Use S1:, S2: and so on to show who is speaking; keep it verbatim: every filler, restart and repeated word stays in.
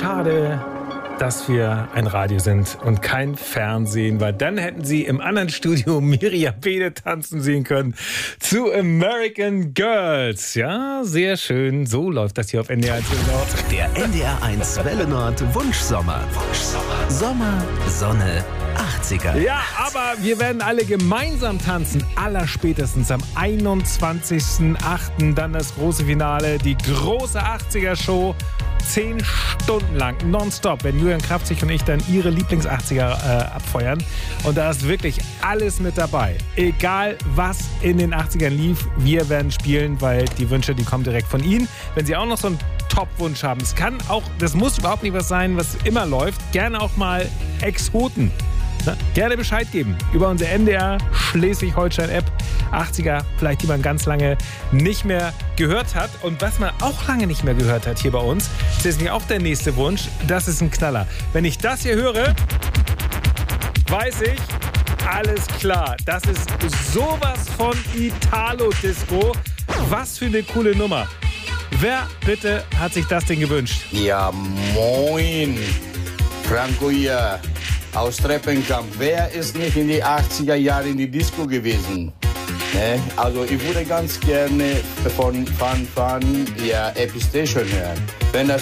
S1: schade, dass wir ein Radio sind und kein Fernsehen, weil dann hätten Sie im anderen Studio Miriam Bede tanzen sehen können zu American Girls. Ja, sehr schön. So läuft das hier auf N D R eins Welle Nord.
S2: Der N D R eins Welle Nord Wunschsommer. Wunschsommer. Sommer, Sonne, achtziger.
S1: Ja, aber wir werden alle gemeinsam tanzen. Allerspätestens am einundzwanzigsten achten Dann das große Finale, die große achtziger-Show. Zehn Stunden lang, nonstop, wenn Julian Kraftzig und ich dann ihre Lieblings-achtziger äh, abfeuern. Und da ist wirklich alles mit dabei. Egal, was in den achtzigern lief, wir werden spielen, weil die Wünsche, die kommen direkt von Ihnen. Wenn Sie auch noch so einen Top-Wunsch haben, es kann auch, das muss überhaupt nicht was sein, was immer läuft, gerne auch mal Exoten. Na, gerne Bescheid geben über unsere N D R Schleswig-Holstein-App. achtziger, vielleicht die man ganz lange nicht mehr gehört hat. Und was man auch lange nicht mehr gehört hat hier bei uns, das ist nämlich auch der nächste Wunsch. Das ist ein Knaller. Wenn ich das hier höre, weiß ich, alles klar. Das ist sowas von Italo-Disco. Was für eine coole Nummer. Wer bitte hat sich das denn gewünscht?
S3: Ja, moin. Franco hier. Aus Treppenkamp. Wer ist nicht in die achtziger Jahre in die Disco gewesen? Ne? Also ich würde ganz gerne von Fan Fan ja Epistation hören. Wenn das